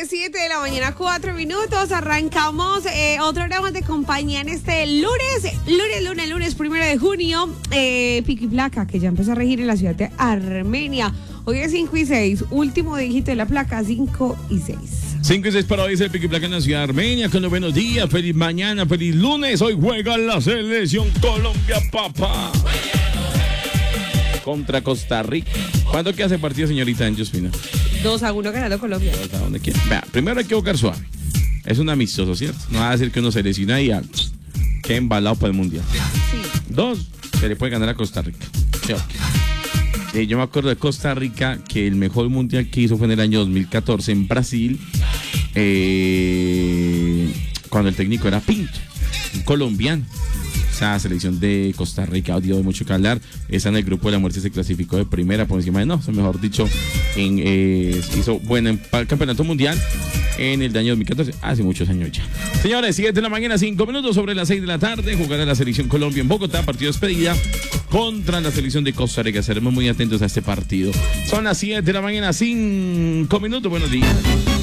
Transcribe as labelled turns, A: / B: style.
A: 7 de la mañana, 4 minutos. Arrancamos otro programa de compañía en este lunes 1 de junio. Pico y placa, que ya empezó a regir en la ciudad de Armenia. Hoy es 5 y 6, último dígito de la placa, 5 y 6.
B: 5 y 6 para hoy es el Pico y Placa en la ciudad de Armenia. Con los buenos días, feliz mañana, feliz lunes. Hoy juega la selección Colombia, papá. Contra Costa Rica. ¿Cuándo queda ese partido, señorita Josephina?
A: 2-1 ganando Colombia.
B: ¿A dónde quiera? Vea, primero hay que buscar suave. Es un amistoso, ¿cierto? No va a decir que uno se lesiona y queda embalado para el mundial.
A: Sí.
B: 2, se le puede ganar a Costa Rica. Sí, okay. Yo me acuerdo de Costa Rica que el mejor mundial que hizo fue en el año 2014 en Brasil, cuando el técnico era Pinto, un colombiano. Esa selección de Costa Rica dio mucho que hablar. Está en el grupo de la muerte, se clasificó de primera por encima de mejor dicho, hizo bueno en el campeonato mundial en el año 2014, hace muchos años ya. Señores, 7 de la mañana, 5 minutos sobre las 6 de la tarde, jugará la selección Colombia en Bogotá, partido de despedida contra la selección de Costa Rica. Estaremos muy atentos a este partido. Son las 7 de la mañana, 5 minutos. Buenos días.